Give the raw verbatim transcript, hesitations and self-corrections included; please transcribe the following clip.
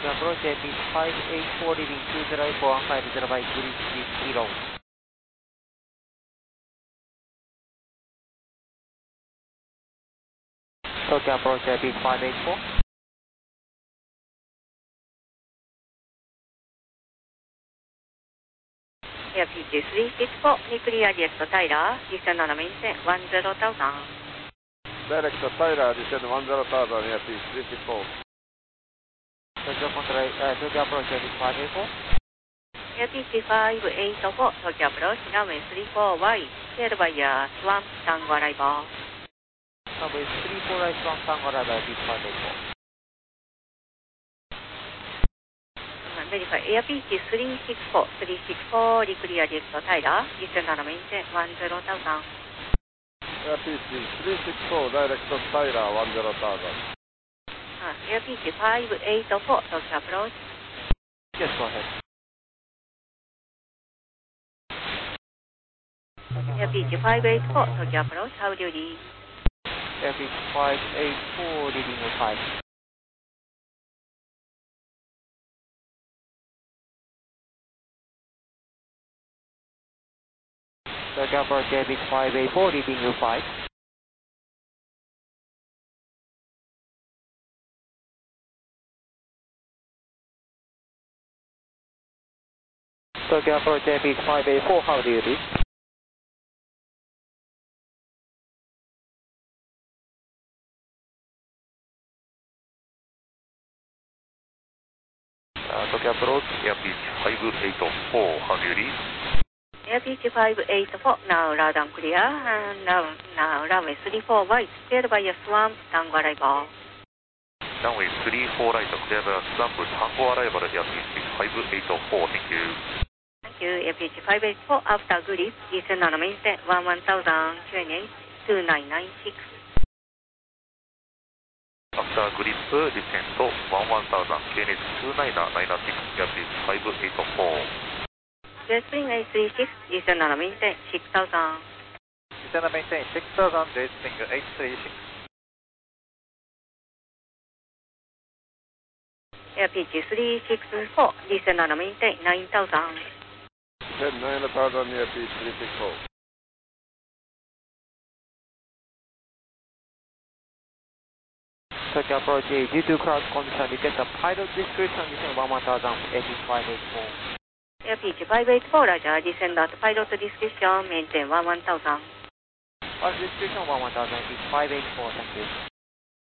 Tokyo approach A P five eight four leading two zero four one five zero by three six zero. Tokyo approach A P five eight four. Air P G three six four, clear direct Tyler, descend on maintain one zero thousand. Direct Tyler, descend one zero thousand, Air P G three six four. Tokyo control, uh, Tokyo approach A P five eight four. Air P G five eight four, Tokyo approach, runway three four Y, cleared by uh, Swamp Tango arrival. Runway three four right, Swamp Tango arrival, A P five eight four. Verify Air P G three six four, three six four, clear direct Tyler, descend on maintain one zero thousand. Air P G three six four, direct Tyler, one zero thousand. Uh, Air P G five eight four, Tokyo approach. Yes, go ahead. Air P G five eight four, Tokyo approach, how do you read? Air P G five eight four, leading five. Tokyo approach A P five eight four, leading five. Tokyo approach A P five eight four, how do you read? Uh, Tokyo approach, Air P G five eight four, how do you read? Air P G five eight four, now loud and clear, and now, now runway three four Y, cleared by a Swamp Tango arrival. Runway three four right, clear the Swamp Tango arrival, Air P G five eight four, thank you. Thank you, Air P G five eight four, after grip, descend on maintain one one thousand, twenty-eight, two nine nine six. After grip, descend to one one thousand, twenty-eight, two nine nine six, Air P G five eight four. Jet spring eight three six, descend on maintain six thousand. Descend on maintain six thousand, jet spring eight three six. Air P G three six four, descend on maintain nine thousand. Descend nine thousand, Air P G three six four. Tokyo approach A, due to cloud condition, request a pilot description, descend one one thousand, A P five eight four. Air P G five eight four, Roger, descend at pilot description, maintain one one thousand. Pilot description one one thousand, A P five eight four, thank you.